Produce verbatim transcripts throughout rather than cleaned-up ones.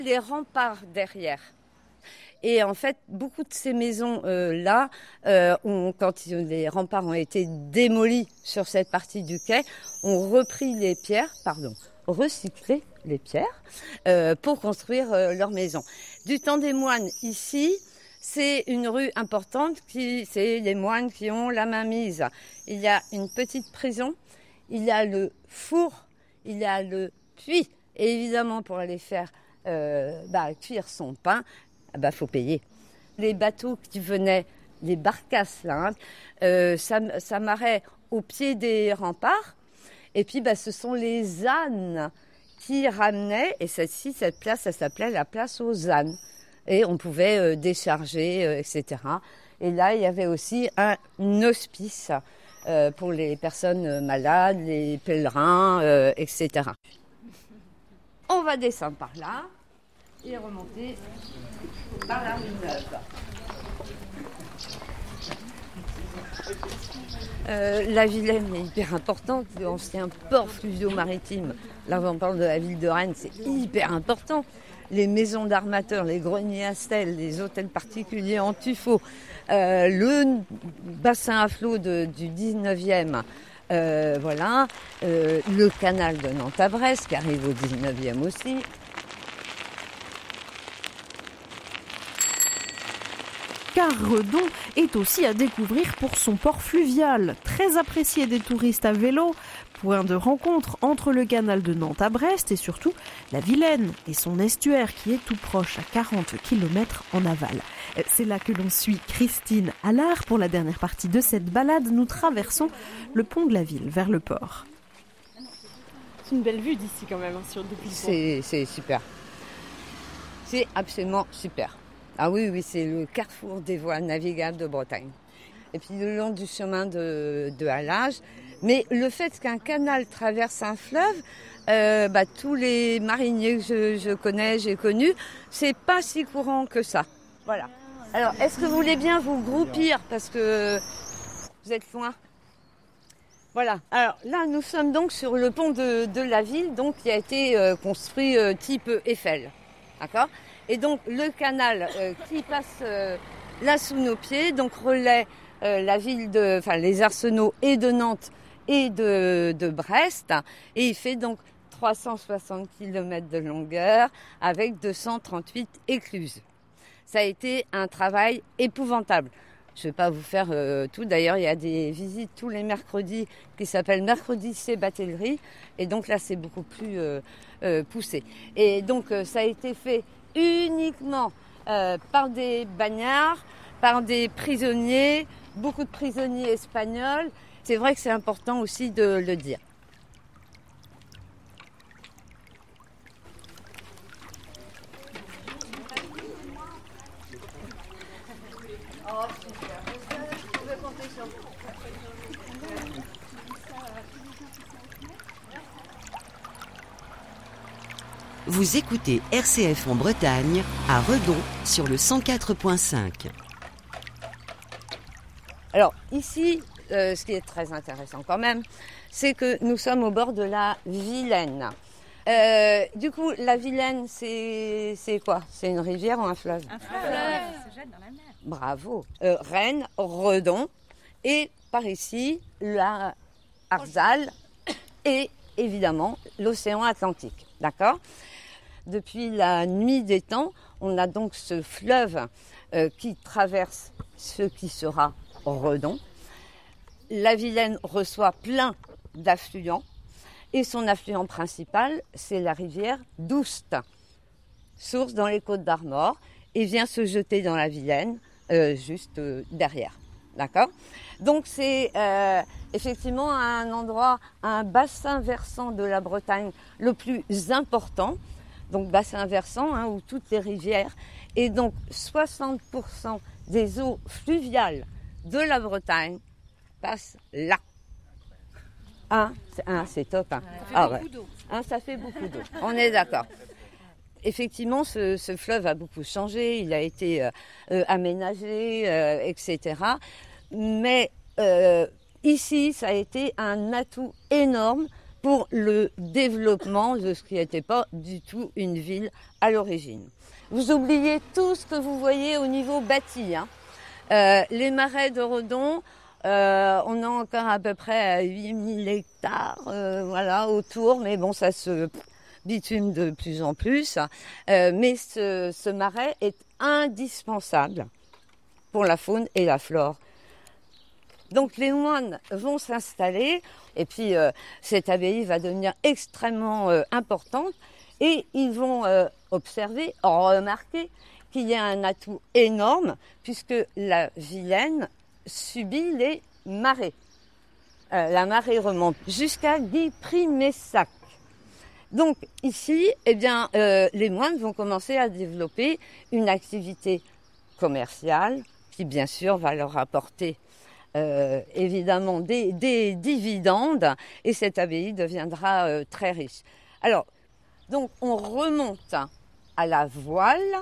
Les remparts derrière. Et en fait, beaucoup de ces maisons-là, euh, euh, quand les remparts ont été démolis sur cette partie du quai, ont repris les pierres, pardon, recyclé les pierres euh, pour construire euh, leurs maisons. Du temps des moines, ici, c'est une rue importante, qui, c'est les moines qui ont la main mise. Il y a une petite prison, il y a le four, il y a le puits. Et évidemment, pour aller faire euh, bah, cuire son pain, bah, faut payer. Les bateaux qui venaient, les barcasses, là, hein, euh, ça, ça marrait au pied des remparts. Et puis, bah, ce sont les ânes qui ramenaient. Et celle-ci, cette place, ça s'appelait la place aux ânes. Et on pouvait euh, décharger, euh, et cetera. Et là, il y avait aussi un hospice euh, pour les personnes malades, les pèlerins, euh, et cetera. On va descendre par là et remonter par la rue Neuve. Euh, la Vilaine est hyper importante, l'ancien port fluvio-maritime. Là, on parle de la ville de Rennes, c'est hyper important. Les maisons d'armateurs, les greniers à stèles, les hôtels particuliers en tuffeau, euh, le bassin à flot de, du dix-neuvième, euh, voilà, euh, le canal de Nantes à Brest qui arrive au dix-neuvième aussi. Car Redon est aussi à découvrir pour son port fluvial, très apprécié des touristes à vélo, point de rencontre entre le canal de Nantes à Brest et surtout la Vilaine et son estuaire qui est tout proche à quarante kilomètres en aval. C'est là que l'on suit Christine Allard pour la dernière partie de cette balade. Nous traversons le pont de la ville vers le port. C'est une belle vue d'ici quand même, hein, sur depuis le pont. C'est, c'est super. C'est absolument super. Ah oui, oui, c'est le carrefour des voies navigables de Bretagne. Et puis le long du chemin de, de halage. Mais le fait qu'un canal traverse un fleuve, euh, bah, tous les mariniers que je, je connais, j'ai connus, c'est pas si courant que ça. Voilà. Alors, est-ce que vous voulez bien vous groupir parce que vous êtes loin? Voilà. Alors là, nous sommes donc sur le pont de, de la ville, donc qui a été euh, construit euh, type Eiffel. D'accord? Et donc le canal euh, qui passe euh, là sous nos pieds, donc relaie euh, la ville de, enfin les arsenaux et de Nantes et de, de Brest, et il fait donc trois cent soixante kilomètres de longueur avec deux cent trente-huit écluses. Ça a été un travail épouvantable. Je ne vais pas vous faire euh, tout. D'ailleurs, il y a des visites tous les mercredis qui s'appellent Mercredi C Batellerie, et donc là, c'est beaucoup plus euh, euh, poussé. Et donc, euh, ça a été fait uniquement euh, par des bagnards, par des prisonniers, beaucoup de prisonniers espagnols. C'est vrai que c'est important aussi de le dire. Oh, super. Je pouvais compter sur vous. Vous écoutez R C F en Bretagne, à Redon, sur le cent quatre virgule cinq. Alors, ici, euh, ce qui est très intéressant quand même, c'est que nous sommes au bord de la Vilaine. Euh, du coup, la Vilaine, c'est, c'est quoi? C'est une rivière ou un fleuve? Un fleuve, ça se jette dans la mer. Bravo. Euh, Rennes, Redon, et par ici, la Arzal et évidemment l'océan Atlantique. D'accord? Depuis la nuit des temps, on a donc ce fleuve euh, qui traverse ce qui sera Redon. La Vilaine reçoit plein d'affluents et son affluent principal, c'est la rivière d'Oust, source dans les Côtes d'Armor, et vient se jeter dans la Vilaine euh, juste euh, derrière. D'accord? Donc c'est euh, effectivement un endroit, un bassin versant de la Bretagne le plus important. Donc bassin versant, hein, où toutes les rivières, et donc soixante pour cent des eaux fluviales de la Bretagne passent là. Hein, c'est, hein, c'est top. Hein. Ça fait ah, beaucoup ouais. d'eau. Hein, ça fait beaucoup d'eau. On est d'accord. Effectivement, ce, ce fleuve a beaucoup changé, il a été euh, euh, aménagé, euh, et cetera. Mais euh, ici, ça a été un atout énorme pour le développement de ce qui n'était pas du tout une ville à l'origine. Vous oubliez tout ce que vous voyez au niveau bâti, hein. Euh, les marais de Redon, euh, on a encore à peu près huit mille hectares euh, voilà, autour, mais bon, ça se bitume de plus en plus. Euh, mais ce, ce marais est indispensable pour la faune et la flore. Donc les moines vont s'installer et puis euh, cette abbaye va devenir extrêmement euh, importante et ils vont euh, observer, remarquer qu'il y a un atout énorme puisque la Vilaine subit les marées. Euh, la marée remonte jusqu'à Guipry-Messac. Donc ici, eh bien, euh, les moines vont commencer à développer une activité commerciale qui bien sûr va leur apporter Euh, évidemment des, des dividendes et cette abbaye deviendra euh, très riche. Alors, donc on remonte à la voile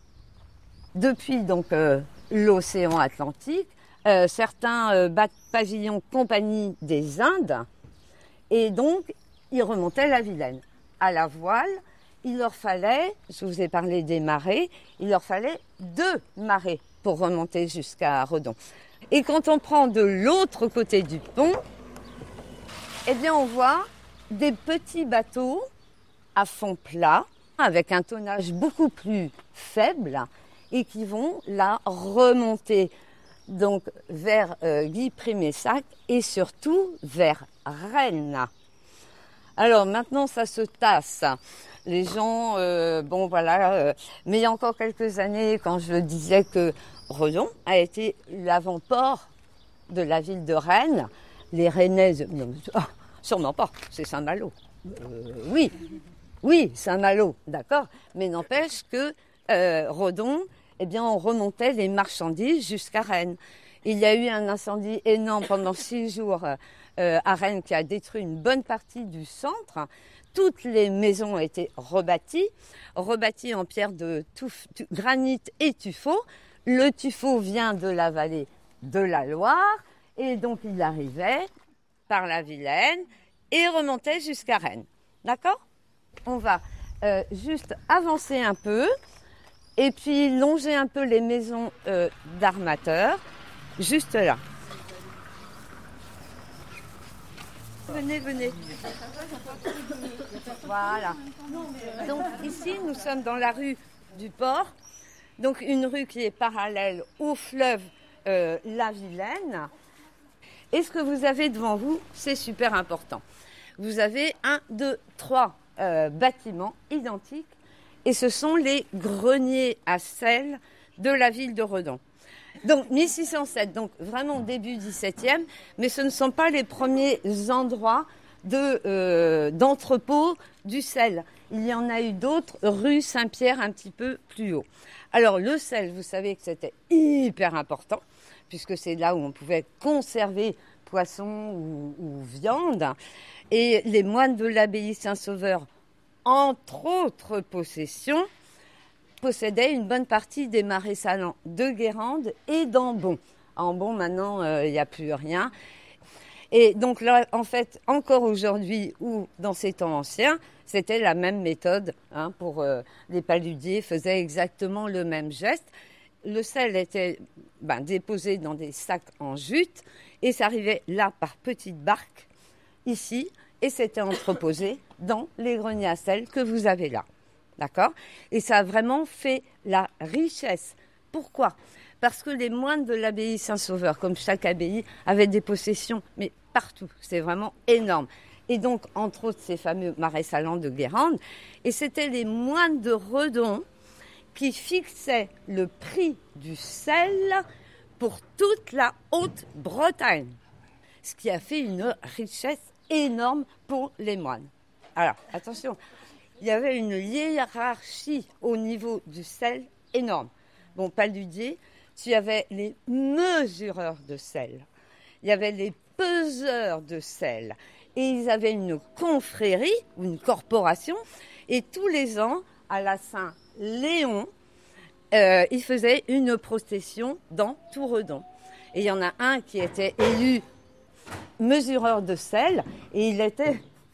depuis donc euh, l'océan Atlantique. Euh, certains euh, battent pavillon Compagnie des Indes et donc ils remontaient la Vilaine. À la voile, il leur fallait, je vous ai parlé des marées, il leur fallait deux marées pour remonter jusqu'à Redon. Et quand on prend de l'autre côté du pont, eh bien on voit des petits bateaux à fond plat, avec un tonnage beaucoup plus faible, et qui vont là remonter donc vers euh, Guipry-Messac et surtout vers Rennes. Alors maintenant ça se tasse. Les gens, euh, bon voilà, euh, mais il y a encore quelques années, quand je disais que Redon a été l'avant-port de la ville de Rennes, les Rennaises, non, oh, sûrement pas, c'est Saint-Malo. Euh, oui, oui, Saint-Malo, d'accord, mais n'empêche que euh, Redon, eh bien, on remontait les marchandises jusqu'à Rennes. Il y a eu un incendie énorme pendant six jours euh, à Rennes qui a détruit une bonne partie du centre. Toutes les maisons ont été rebâties, rebâties en pierre de touf, tu, granit et tuffeau. Le tuffeau vient de la vallée de la Loire et donc il arrivait par la Vilaine et remontait jusqu'à Rennes. D'accord ? On va euh, juste avancer un peu et puis longer un peu les maisons euh, d'armateurs, juste là. Venez, venez. Voilà. Donc ici, nous sommes dans la rue du Port. Donc une rue qui est parallèle au fleuve euh, la Vilaine. Et ce que vous avez devant vous, c'est super important. Vous avez un, deux, trois euh, bâtiments identiques et ce sont les greniers à sel de la ville de Redon. Donc mille six cent sept, donc vraiment début dix-septième, mais ce ne sont pas les premiers endroits de, euh, d'entrepôt du sel. Il y en a eu d'autres, rue Saint-Pierre un petit peu plus haut. Alors le sel, vous savez que c'était hyper important, puisque c'est là où on pouvait conserver poisson ou, ou viande. Et les moines de l'abbaye Saint-Sauveur, entre autres possessions, possédait une bonne partie des marais salants de Guérande et d'Ambon. À Ambon, maintenant, il euh, n'y a plus rien. Et donc là, en fait, encore aujourd'hui ou dans ces temps anciens, c'était la même méthode hein, pour euh, les paludiers, faisaient exactement le même geste. Le sel était ben, déposé dans des sacs en jute et ça arrivait là par petites barques, ici, et c'était entreposé dans les greniers à sel que vous avez là. D'accord ? Et ça a vraiment fait la richesse. Pourquoi ? Parce que les moines de l'abbaye Saint-Sauveur, comme chaque abbaye, avaient des possessions, mais partout. C'est vraiment énorme. Et donc, entre autres, ces fameux marais salants de Guérande. Et c'était les moines de Redon qui fixaient le prix du sel pour toute la Haute-Bretagne. Ce qui a fait une richesse énorme pour les moines. Alors, attention. Il y avait une hiérarchie au niveau du sel énorme. Bon, paludier, tu avais les mesureurs de sel. Il y avait les peseurs de sel. Et ils avaient une confrérie, une corporation. Et tous les ans, à la Saint-Léon, euh, ils faisaient une procession dans tout Redon. Et il y en a un qui était élu mesureur de sel. Et il était...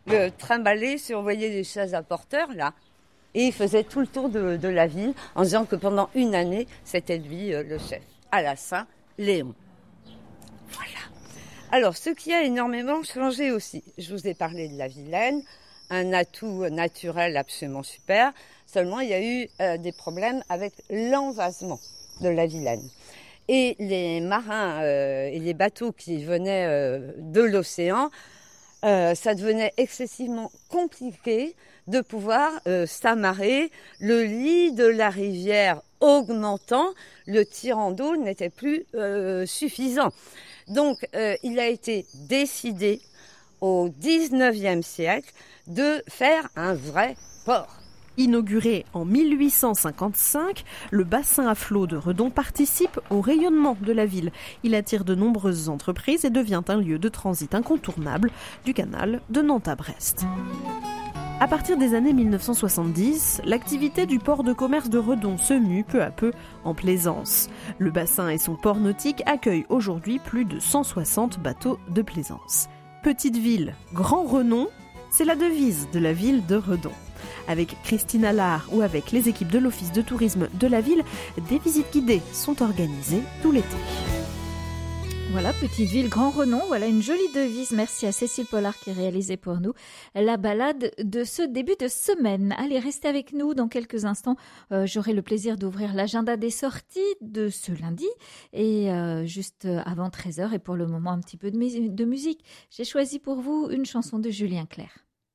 le trimballer sur, vous voyez, les chaises à porteurs, là. Et il faisait tout le tour de, de la ville en disant que pendant une année, c'était lui euh, le chef. À la Saint-Léon. Voilà. Alors, ce qui a énormément changé aussi, je vous ai parlé de la Vilaine, un atout naturel absolument super. Seulement, il y a eu euh, des problèmes avec l'envasement de la Vilaine. Et les marins euh, et les bateaux qui venaient euh, de l'océan, euh, ça devenait excessivement compliqué de pouvoir euh, s'amarrer. Le lit de la rivière augmentant, le tirant d'eau n'était plus euh, suffisant. Donc, euh, il a été décidé au dix-neuvième siècle de faire un vrai port. Inauguré en mille huit cent cinquante-cinq, le bassin à flot de Redon participe au rayonnement de la ville. Il attire de nombreuses entreprises et devient un lieu de transit incontournable du canal de Nantes à Brest. À partir des années mille neuf cent soixante-dix, l'activité du port de commerce de Redon se mue peu à peu en plaisance. Le bassin et son port nautique accueillent aujourd'hui plus de cent soixante bateaux de plaisance. Petite ville, grand renom, c'est la devise de la ville de Redon. Avec Christine Allard ou avec les équipes de l'Office de tourisme de la ville, des visites guidées sont organisées tout l'été. Voilà, petite ville, grand renom, voilà une jolie devise. Merci à Cécile Pollard qui a réalisé pour nous la balade de ce début de semaine. Allez, restez avec nous dans quelques instants. Euh, j'aurai le plaisir d'ouvrir l'agenda des sorties de ce lundi et euh, juste avant treize heures. Et pour le moment, un petit peu de, mu- de musique. J'ai choisi pour vous une chanson de Julien Clerc.